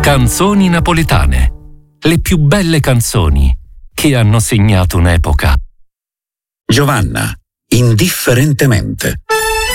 Canzoni napoletane. Le più belle canzoni che hanno segnato un'epoca. Giovanna, indifferentemente.